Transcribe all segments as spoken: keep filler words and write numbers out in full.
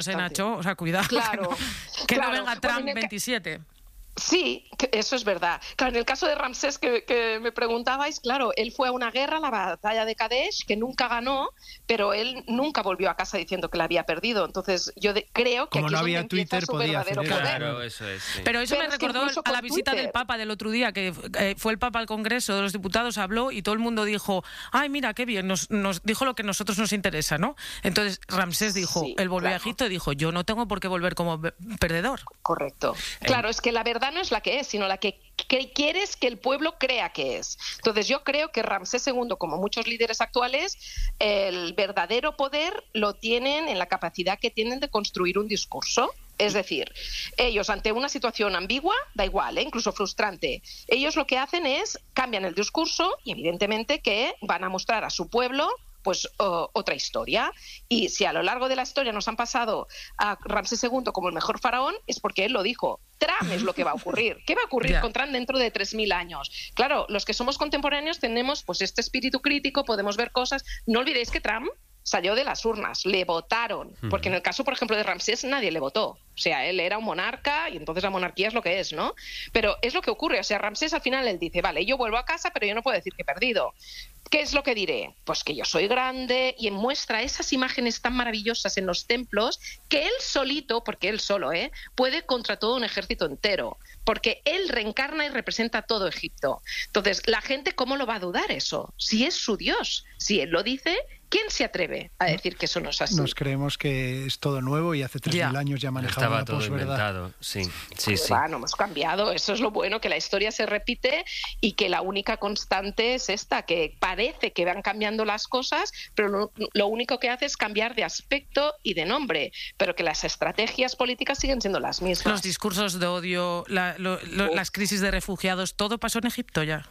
años, ¿eh, Nacho? O sea, cuidado. Claro. Que no, que claro. no venga Trump bueno, ca- veintisiete. Sí, eso es verdad. Claro, en el caso de Ramsés que, que me preguntabais, claro, él fue a una guerra, la batalla de Kadesh, que nunca ganó, pero él nunca volvió a casa diciendo que la había perdido. Entonces yo de, creo que Como aquí no es donde había empieza Twitter, su podía verdadero hacer eso. poder. Claro, eso es. Sí. Pero eso Pero me es que recordó incluso a la con visita Twitter. del Papa del otro día, que eh, fue el Papa al Congreso de los Diputados, habló y todo el mundo dijo, ay, mira, qué bien, nos, nos dijo lo que a nosotros nos interesa, ¿no? Entonces Ramsés dijo, Sí, él volvió claro. a Egipto y dijo, yo no tengo por qué volver como be- perdedor. Correcto. Claro, es que la verdad no es la que es, sino la que, que quieres que el pueblo crea que es. Entonces yo creo que Ramsés segundo, como muchos líderes actuales, el verdadero poder lo tienen en la capacidad que tienen de construir un discurso. Es decir, ellos ante una situación ambigua, da igual, ¿eh? Incluso frustrante, ellos lo que hacen es cambian el discurso y evidentemente que van a mostrar a su pueblo pues uh, otra historia. Y si a lo largo de la historia nos han pasado a Ramsés segundo como el mejor faraón, es porque él lo dijo. Trump es lo que va a ocurrir. ¿Qué va a ocurrir Ya. con Trump dentro de tres mil años? Claro, los que somos contemporáneos tenemos pues este espíritu crítico, podemos ver cosas. No olvidéis que Trump salió de las urnas, le votaron, porque en el caso, por ejemplo, de Ramsés nadie le votó. O sea, él era un monarca y entonces la monarquía es lo que es, ¿no? Pero es lo que ocurre. O sea, Ramsés al final él dice, vale, yo vuelvo a casa, pero yo no puedo decir que he perdido. ¿Qué es lo que diré? Pues que yo soy grande y muestra esas imágenes tan maravillosas en los templos que él solito, porque él solo, ¿eh? puede contra todo un ejército entero, porque él reencarna y representa todo Egipto. Entonces, la gente, ¿cómo lo va a dudar eso? Si es su Dios, si él lo dice, ¿quién se atreve a decir que eso no es así? Nos creemos que es todo nuevo y hace tres mil Ya. años ya manejaba Estaba la todo posverdad. inventado. Sí, sí, sí. Va, no hemos cambiado, eso es lo bueno, que la historia se repite y que la única constante es esta, que parece que van cambiando las cosas, pero lo, lo único que hace es cambiar de aspecto y de nombre, pero que las estrategias políticas siguen siendo las mismas. Los discursos de odio, la- lo- lo- las crisis de refugiados, todo pasó en Egipto ya.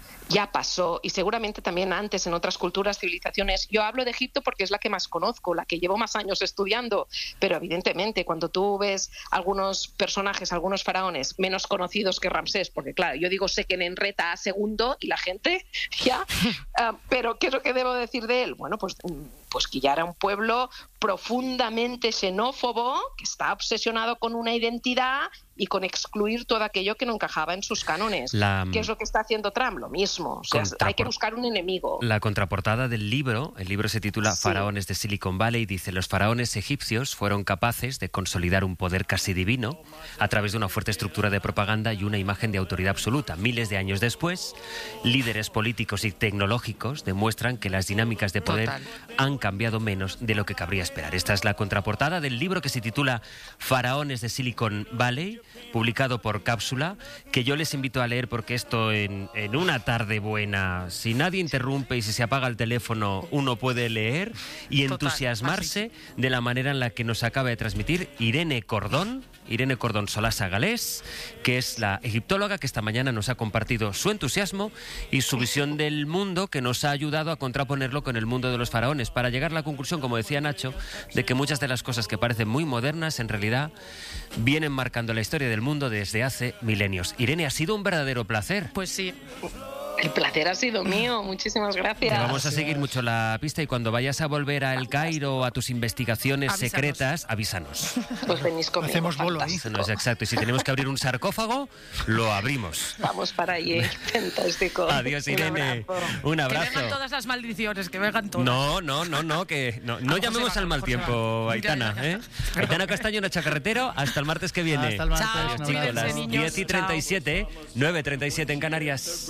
Ya pasó, y seguramente también antes en otras culturas, civilizaciones. Yo hablo de Egipto porque es la que más conozco, la que llevo más años estudiando, pero evidentemente cuando tú ves algunos personajes, algunos faraones menos conocidos que Ramsés, porque claro, yo digo Sekenenreta segundo y la gente ya, uh, pero ¿qué es lo que debo decir de él? Bueno, pues, pues que ya era un pueblo profundamente xenófobo, que está obsesionado con una identidad y con excluir todo aquello que no encajaba en sus cánones. La- ¿Qué es lo que está haciendo Trump? Lo mismo. O sea, Contrapor- hay que buscar un enemigo. La contraportada del libro, el libro se titula Sí. Faraones de Silicon Valley, dice: los faraones egipcios fueron capaces de consolidar un poder casi divino a través de una fuerte estructura de propaganda y una imagen de autoridad absoluta. Miles de años después, líderes políticos y tecnológicos demuestran que las dinámicas de poder Total. han cambiado menos de lo que cabría esperar. Esta es la contraportada del libro que se titula Faraones de Silicon Valley, publicado por Cápsula, que yo les invito a leer porque esto en, en una tarde buena, si nadie interrumpe y si se apaga el teléfono, uno puede leer y Total, entusiasmarse de la manera en la que nos acaba de transmitir Irene Cordón, Irene Cordón Solasa Galés, que es la egiptóloga que esta mañana nos ha compartido su entusiasmo y su visión del mundo, que nos ha ayudado a contraponerlo con el mundo de los faraones, para llegar a la conclusión, como decía Nacho, de que muchas de las cosas que parecen muy modernas en realidad vienen marcando la historia del mundo desde hace milenios. Irene, ha sido un verdadero placer. Pues sí. El placer ha sido mío. Muchísimas gracias. Te vamos a seguir mucho la pista y cuando vayas a volver a El Cairo o a tus investigaciones Avísanos. secretas, avísanos. Pues venís conmigo. Hacemos bolo ahí. Eso no es exacto. Y si tenemos que abrir un sarcófago, lo abrimos. Vamos para allí. Fantástico. Adiós, Un Irene. abrazo. Un Que abrazo. vengan todas las maldiciones, que vengan todas. No, no, no, no, que no, no José llamemos Vega, al mal José tiempo, Vega. Aitana. Ya, ya, ¿eh? ya. Aitana Castaño, Nacha Carretero, hasta el martes que viene. Hasta el martes. Chao, un abrazo. cuídense, Las niños. diez y treinta y siete, nueve y treinta y siete en Canarias.